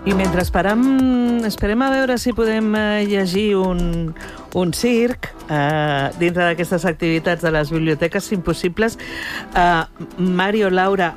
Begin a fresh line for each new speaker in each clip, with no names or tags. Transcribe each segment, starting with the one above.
I mentre esperem a veure si podem llegir un circ dintre d'aquestes activitats de les biblioteques impossibles, Mario Laura,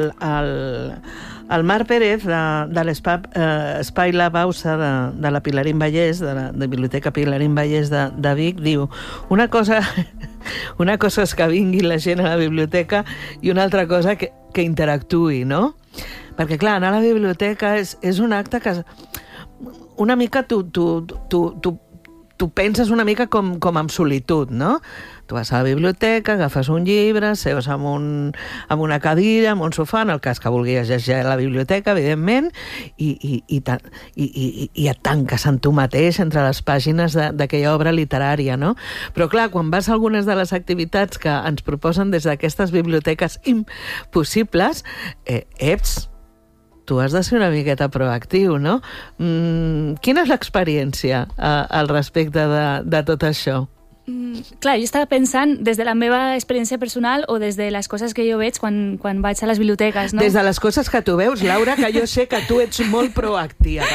el Marc Pérez de l'Espai La Bausa de la Pilarín Vallès, de la Biblioteca Pilarín Vallès de Vic, diu una cosa és que vingui la gent a la biblioteca i una altra cosa que interactuï, no? Perquè, clar, anar a la biblioteca és un acte que una mica tu penses una mica com en solitud, no? Tu vas a la biblioteca, agafes un llibre, seus amb una cadira, amb un sofà, en el cas que vulguis llegir a la biblioteca, evidentment, i et tanques en tu mateix entre les pàgines d'aquella obra literària, no? Però, clar, quan vas a algunes de les activitats que ens proposen des d'aquestes biblioteques impossibles, tu has de ser una miqueta proactiu, no? Quina és l'experiència al respecte de tot això?
Clar, jo estava pensant des de la meva experiència personal o des de les coses que jo veig quan vaig a les biblioteques, no?
Des de les coses que tu veus, Laura, que jo sé que tu ets molt proactiva.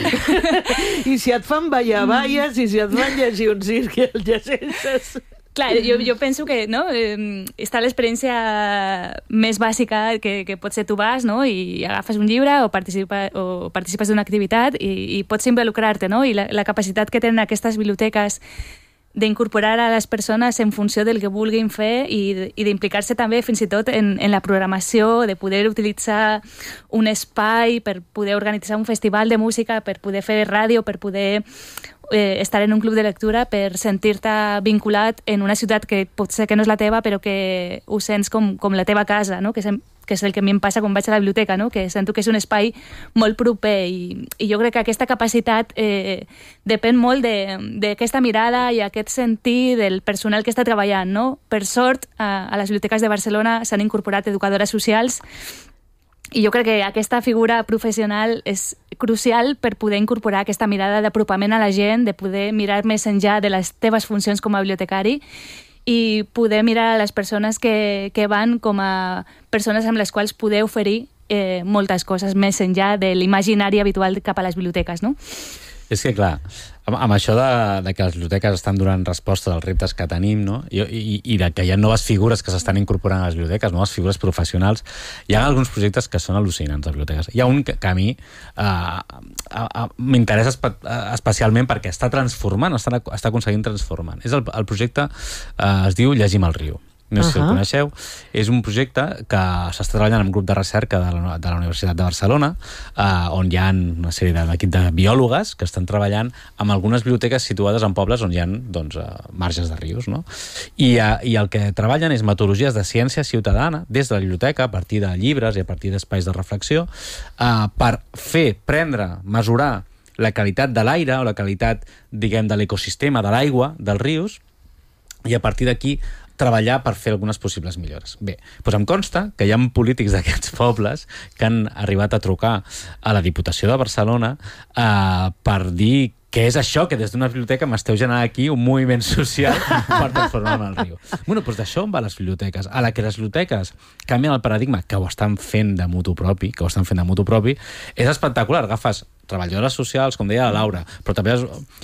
I si et fan ballar, balles, i si et fan llegir un circ i el llegeixes...
Clar, jo penso que no, està l'experiència més bàsica que potser tu vas, no, i agafes un llibre o participes d'una activitat i pots involucrar-te, no? I la capacitat que tenen aquestes biblioteques d'incorporar a les persones en funció del que vulguin fer i d'implicar-se també fins i tot en la programació, de poder utilitzar un espai per poder organitzar un festival de música, per poder fer ràdio, per poder estar en un club de lectura, per sentir-te vinculat en una ciutat que potser que no és la teva, però que ho sents com la teva casa, no? Que és el que a mi em passa quan vaig a la biblioteca, no? Que sento que és un espai molt proper i jo crec que aquesta capacitat depèn molt d'aquesta mirada i aquest sentir del personal que està treballant, no? Per sort, a les biblioteques de Barcelona s'han incorporat educadores socials i jo crec que aquesta figura professional és crucial per poder incorporar aquesta mirada d'apropament a la gent, de poder mirar més enllà de les teves funcions com a bibliotecari i poder mirar a les persones que van com a persones amb les quals poder oferir moltes coses més enllà de l'imaginari habitual cap a les biblioteques, no?
És que, clar, amb això de que les biblioteques estan donant resposta als reptes que tenim, no? I de que hi ha noves figures que s'estan incorporant a les biblioteques, noves figures professionals, hi ha alguns projectes que són al·lucinants a les biblioteques. Hi ha un que a mi m'interessa especialment perquè està transformant, està aconseguint transformar. És el projecte, es diu Llegim al riu. No sé si el coneixeu. És un projecte que s'està treballant en un grup de recerca de la Universitat de Barcelona, on hi ha una sèrie d'equip de biòlogues que estan treballant amb algunes biblioteques situades en pobles on hi ha marges de rius, no? I el que treballen és metodologies de ciència ciutadana des de la biblioteca, a partir de llibres i a partir d'espais de reflexió, per mesurar la qualitat de l'aire o la qualitat, diguem, de l'ecosistema, de l'aigua, dels rius, i a partir d'aquí treballar per fer algunes possibles millores. Bé, doncs em consta que hi ha polítics d'aquests pobles que han arribat a trucar a la Diputació de Barcelona per dir què és això, que des d'una biblioteca m'esteu generant aquí un moviment social per transformar el riu. Bueno, doncs d'això on va les biblioteques. A la que les biblioteques canvien el paradigma, que ho estan fent de mutu propi, és espectacular. Agafes treballadores socials, com deia la Laura, però també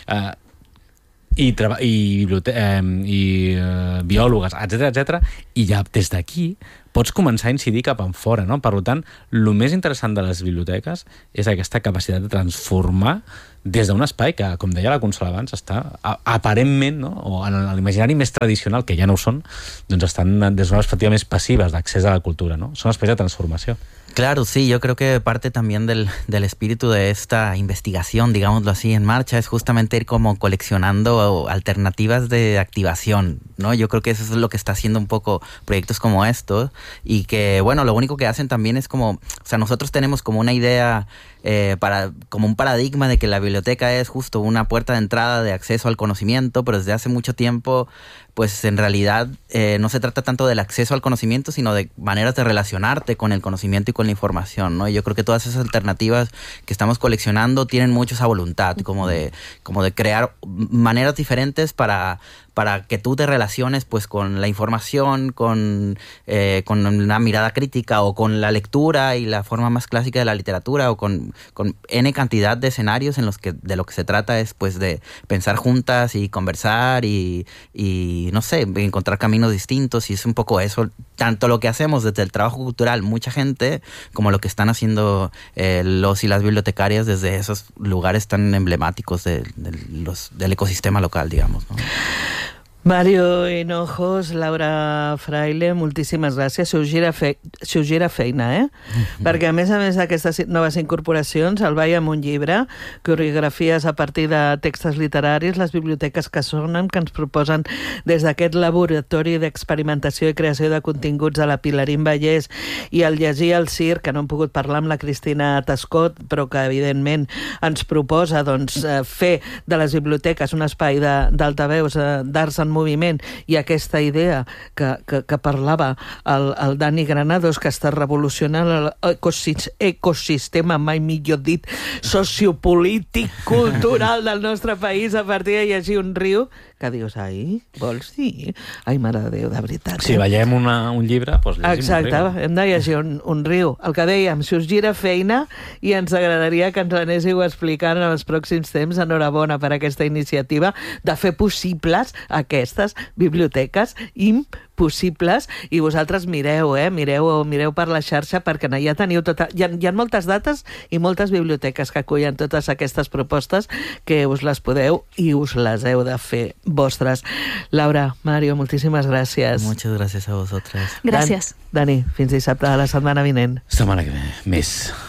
biòlogues, etc, i ja des d'aquí pots començar a incidir cap enfora, no? Per tant, el més interessant de les biblioteques és aquesta capacitat de transformar des d'un espai que, com deia la Consol abans, està aparentment, no? O en l'imaginari més tradicional, que ja no ho són, doncs estan des d'una perspectiva més passives d'accés a la cultura, no? Són espais de transformació.
Claro, sí, yo creo que parte también del espíritu de esta investigación, digámoslo así, en marcha, es justamente ir como coleccionando alternativas de activación, ¿no? Yo creo que eso es lo que está haciendo un poco proyectos como estos y que, bueno, lo único que hacen también es como, o sea, nosotros tenemos como una idea como un paradigma de que la biblioteca es justo una puerta de entrada de acceso al conocimiento, pero desde hace mucho tiempo, pues en realidad no se trata tanto del acceso al conocimiento, sino de maneras de relacionarte con el conocimiento y con la información, ¿no? Y yo creo que todas esas alternativas que estamos coleccionando tienen mucho esa voluntad, como de crear maneras diferentes para para que tú te relaciones pues con la información, con una mirada crítica o con la lectura y la forma más clásica de la literatura o con N cantidad de escenarios en los que de lo que se trata es pues de pensar juntas y conversar y no sé, encontrar caminos distintos, y es un poco eso, tanto lo que hacemos desde el trabajo cultural, mucha gente, como lo que están haciendo los y las bibliotecarias desde esos lugares tan emblemáticos del ecosistema local, digamos, ¿no?
Mario Hinojos, Laura Fraile, moltíssimes gràcies. Si us gira feina, Perquè, a més d'aquestes noves incorporacions, el Ball amb un llibre, coreografies a partir de textos literaris, les biblioteques que sonen, que ens proposen des d'aquest laboratori d'experimentació i creació de continguts de la Pilarín Vallès, i el Llegir al Circ, que no hem pogut parlar amb la Cristina Tascot, però que evidentment ens proposa fer de les biblioteques un espai d'altaveus, d'arts en moviment, i aquesta idea que parlava el Dani Granados, que està revolucionant l'ecosistema, mai millor dit, sociopolític, cultural del nostre país a partir de llegir un riu, que dius, ai, vols dir? Ai, mare de Déu, de veritat.
Si veiem un llibre, doncs llegim un riu.
Exacte, hem de llegir un riu. El que dèiem, si us gira feina, i ens agradaria que ens anéssiu explicant en els pròxims temps, enhorabona per aquesta iniciativa de fer possibles aquestes biblioteques impossibles, i vosaltres mireu per la xarxa, perquè ja teniu hi ha moltes dates i moltes biblioteques que acullen totes aquestes propostes, que us les podeu i us les heu de fer vostres. Laura, Mario, moltíssimes gràcies.
Muchas gracias a vosotras.
Gràcies.
Dani, fins dissabte de la setmana vinent.
Setmana que ve, més.